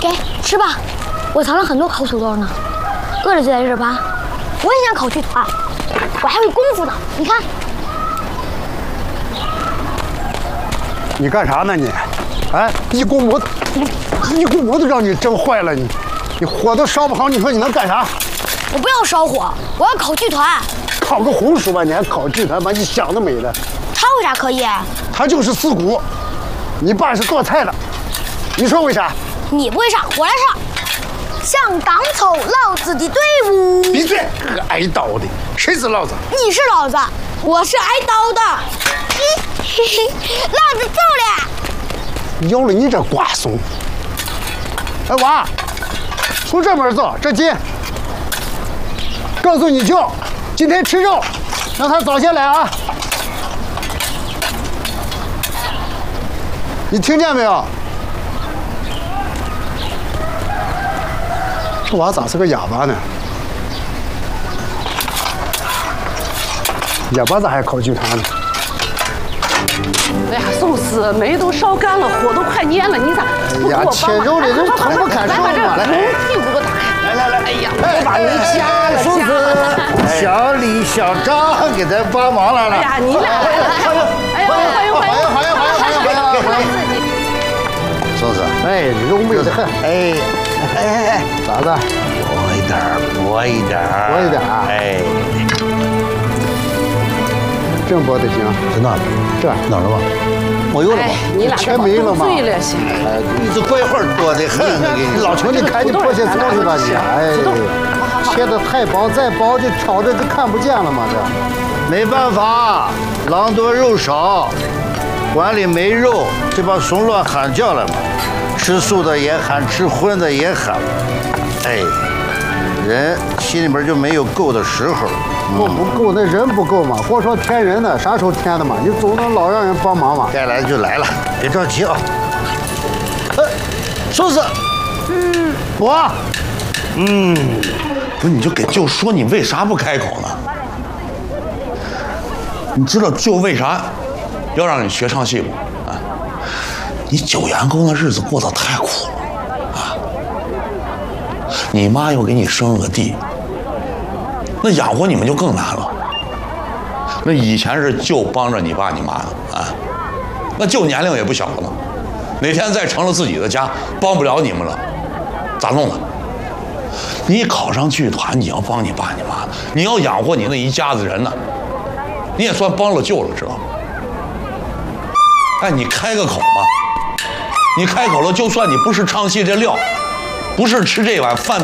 给吃吧，我藏了很多烤土豆呢，饿了就在这儿吧。我也想考剧团，我还会功夫呢，你看。 你干啥呢你？哎，一股馍都让你整坏了你火都烧不好，你说你能干啥？ 我不要烧火，我要考剧团。 考个红薯吧，你还考剧团吧？你想得美的。 他为啥可以？ 他就是四股。你爸是做菜的，你说为啥？ 你不会唱，我来唱。像党凑老子的队伍。 闭嘴！挨刀的，谁是老子？ 你是老子，我是挨刀的。老子走了。 要了你这瓜怂！哎娃，从这门走，这近。告诉你舅，今天吃肉，让他早些来啊。你听见没有？这娃咋是个哑巴呢？哑巴咋还考剧团呢？ 哎呀，寿司煤都烧干了，火都快蔫了，你咋不给我帮忙？ 切肉的人疼不敢受嘛！ 来，屁股给我打开！来，哎呀，我把煤加了， 寿司，小李、小张给咱帮忙来了。 哎呀，你俩来了！哎呦，欢迎！ 寿司， 哎，肉美得很。 哎， 咋子？ 薄一点。哎， 真薄的行。 在哪？ 这哪儿了吧？没有了吧？ 你俩全没了吗？ 醉了行。 你这怪话多的很， 老邱，你赶紧破些东西吧你。哎，切的太薄，再薄就挑着就看不见了嘛这。 没办法，狼多肉少，馆里没肉，这帮怂乱喊叫了嘛。吃素的也喊，吃荤的也喊。哎，人心里边就没有够的时候。 不够，那人不够嘛。光说添人呢，啥时候添的嘛？你总能老让人帮忙嘛。 该来就来了，别着急啊。寿司， 我， 不是，你就给舅说，你为啥不开口呢？你知道舅为啥要让你学唱戏吗？啊，你九员工的日子过得太苦了啊！你妈又给你生了个弟，那养活你们就更难了。那以前是舅帮着你爸你妈的啊，那舅年龄也不小了嘛，哪天再成了自己的家，帮不了你们了，咋弄的？你考上剧团，你要帮你爸你妈的，你要养活你那一家子人呢，你也算帮了舅了，知道吗？哎，你开个口嘛，你开口了，就算你不是唱戏这料，不是吃这碗饭的。